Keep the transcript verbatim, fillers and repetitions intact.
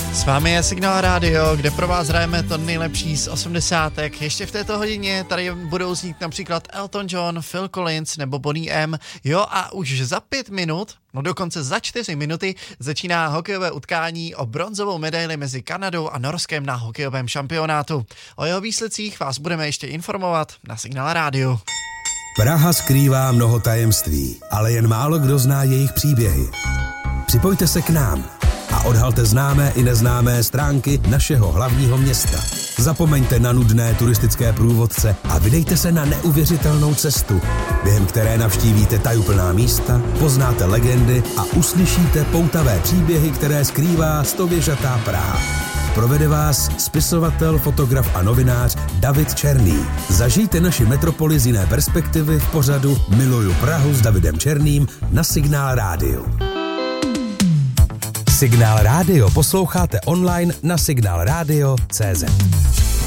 S vámi je Signál Radio, kde pro vás hrajeme to nejlepší z osmdesátek. Ještě v této hodině tady budou znít například Elton John, Phil Collins nebo Boney M. Jo, a už za pět minut, no dokonce za čtyři minuty, začíná hokejové utkání o bronzovou medaili mezi Kanadou a Norskem na hokejovém šampionátu. O jeho výsledcích vás budeme ještě informovat na Signál Radio. Praha skrývá mnoho tajemství, ale jen málo kdo zná jejich příběhy. Připojte se k nám a odhalte známé i neznámé stránky našeho hlavního města. Zapomeňte na nudné turistické průvodce a vydejte se na neuvěřitelnou cestu, během které navštívíte tajuplná místa, poznáte legendy a uslyšíte poutavé příběhy, které skrývá stověžatá Praha. Provede vás spisovatel, fotograf a novinář David Černý. Zažijte naši metropoli z jiné perspektivy v pořadu Miluju Prahu s Davidem Černým na Signál Radio. Signál Radio posloucháte online na signál radio tečka cé zet.